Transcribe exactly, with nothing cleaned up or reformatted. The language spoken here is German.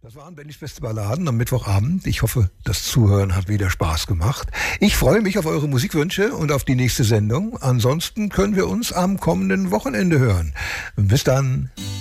Das waren Bennys beste Balladen am Mittwochabend. Ich hoffe, das Zuhören hat wieder Spaß gemacht. Ich freue mich auf eure Musikwünsche und auf die nächste Sendung. Ansonsten können wir uns am kommenden Wochenende hören. Bis dann.